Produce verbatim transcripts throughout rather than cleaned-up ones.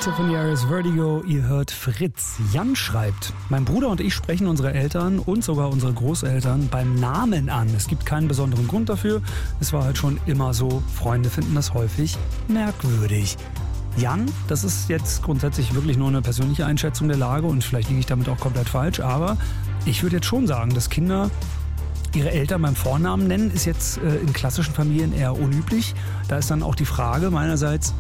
Tiffany Harris, Vertigo, ihr hört Fritz. Jan schreibt, mein Bruder und ich sprechen unsere Eltern und sogar unsere Großeltern beim Namen an. Es gibt keinen besonderen Grund dafür. Es war halt schon immer so. Freunde finden das häufig merkwürdig. Jan, das ist jetzt grundsätzlich wirklich nur eine persönliche Einschätzung der Lage und vielleicht liege ich damit auch komplett falsch, aber ich würde jetzt schon sagen, dass Kinder ihre Eltern beim Vornamen nennen, ist jetzt äh, in klassischen Familien eher unüblich. Da ist dann auch die Frage meinerseits,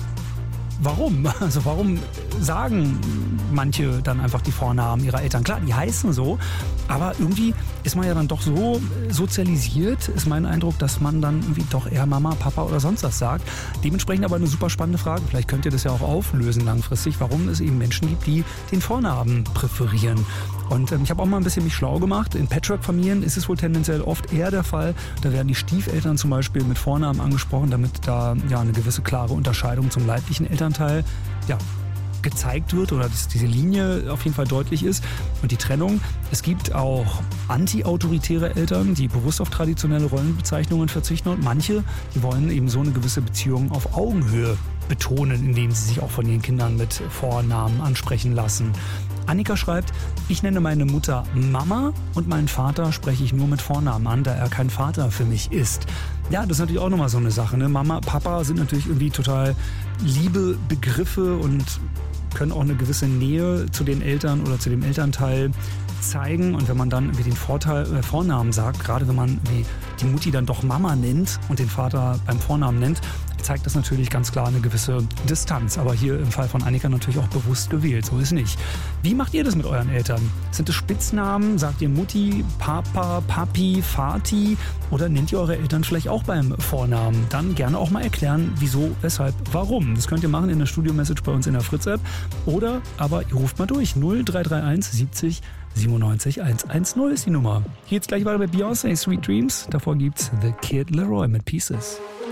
warum? Also warum sagen manche dann einfach die Vornamen ihrer Eltern? Klar, die heißen so, aber irgendwie ist man ja dann doch so sozialisiert, ist mein Eindruck, dass man dann irgendwie doch eher Mama, Papa oder sonst was sagt. Dementsprechend aber eine super spannende Frage. Vielleicht könnt ihr das ja auch auflösen langfristig, warum es eben Menschen gibt, die den Vornamen präferieren. Und ähm, ich habe auch mal ein bisschen mich schlau gemacht. In Patchwork-Familien ist es wohl tendenziell oft eher der Fall. Da werden die Stiefeltern zum Beispiel mit Vornamen angesprochen, damit da ja eine gewisse klare Unterscheidung zum leiblichen Elternteil ja, gezeigt wird oder dass diese Linie auf jeden Fall deutlich ist. Und die Trennung, es gibt auch anti-autoritäre Eltern, die bewusst auf traditionelle Rollenbezeichnungen verzichten und manche, die wollen eben so eine gewisse Beziehung auf Augenhöhe betonen, indem sie sich auch von ihren Kindern mit Vornamen ansprechen lassen. Annika schreibt, ich nenne meine Mutter Mama und meinen Vater spreche ich nur mit Vornamen an, da er kein Vater für mich ist. Ja, das ist natürlich auch nochmal so eine Sache, ne? Mama, Papa sind natürlich irgendwie total liebe Begriffe und können auch eine gewisse Nähe zu den Eltern oder zu dem Elternteil zeigen. Und wenn man dann irgendwie den Vorteil, äh, Vornamen sagt, gerade wenn man wie die Mutti dann doch Mama nennt und den Vater beim Vornamen nennt, zeigt das natürlich ganz klar eine gewisse Distanz. Aber hier im Fall von Annika natürlich auch bewusst gewählt. So ist nicht. Wie macht ihr das mit euren Eltern? Sind es Spitznamen? Sagt ihr Mutti, Papa, Papi, Vati? Oder nennt ihr eure Eltern vielleicht auch beim Vornamen? Dann gerne auch mal erklären, wieso, weshalb, warum. Das könnt ihr machen in der Studio-Message bei uns in der Fritz-App. Oder aber ihr ruft mal durch. null drei drei eins siebzig siebenundneunzig hundertzehn ist die Nummer. Hier geht's gleich weiter mit Beyoncé, Sweet Dreams. Davor gibt's The Kid Laroi mit Pieces.